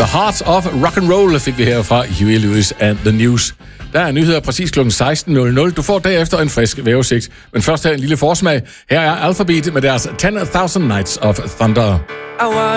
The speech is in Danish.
Heart of Rock and Roll fik vi her fra Huey Lewis and the News. Der er nyheder præcis kl. 16.00. Du får derefter en frisk vejrudsigt. Men først her en lille forsmag. Her er Alphabet med deres 10,000 Nights of Thunder.